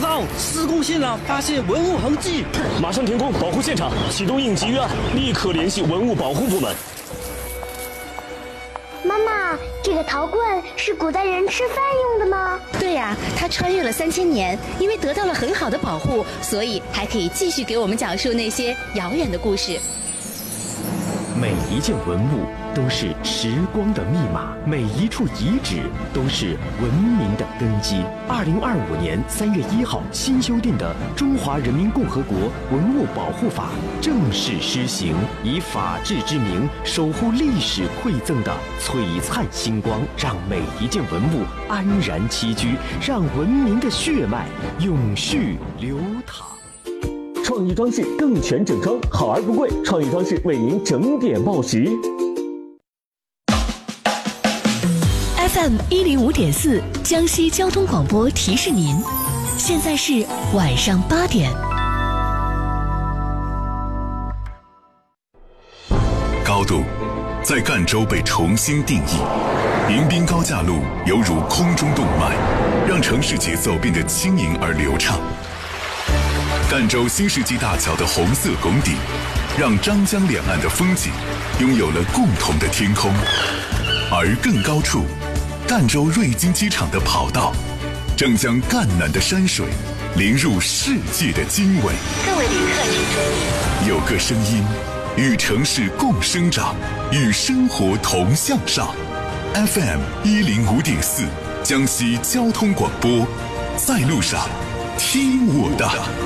长，施工现场发现文物痕迹， 马上停工保护现场，启动应急预案，立刻联系文物保护部门。 妈妈，这个陶罐是古代人吃饭用的吗？ 对呀，它穿越了3000年，因为得到了很好的保护，所以还可以继续给我们讲述那些遥远的故事。 每一件文物都是时光的密码，每一处遗址都是文明的根基。2025年3月1号新修订的《中华人民共和国文物保护法》正式施行，以法治之名守护历史馈赠的璀璨星光，让每一件文物安然栖居，让文明的血脉永续流淌。 创意装饰更全整装，好而不贵。创意装饰为您整点报时。 FM 105.4江西交通广播提示您，现在是晚上8点。 高度在赣州被重新定义，迎宾高架路犹如空中动脉，让城市节奏变得轻盈而流畅。赣州新世纪大桥的红色拱顶，让张江两岸的风景拥有了共同的天空。而更高处，赣州瑞金机场的跑道，正将赣南的山水淋入世界的经纬。 各位旅客请注意， 有个声音，与城市共生长，与生活同向上。FM 105.4江西交通广播，在路上听我的。